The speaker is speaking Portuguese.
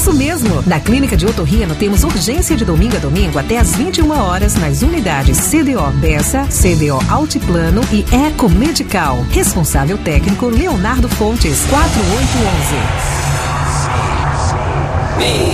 Isso mesmo! Na Clínica de Otorrino temos urgência de domingo a domingo até às 21 horas nas unidades CDO Bessa, CDO Altiplano e Eco Medical. Responsável técnico Leonardo Fontes, 4811.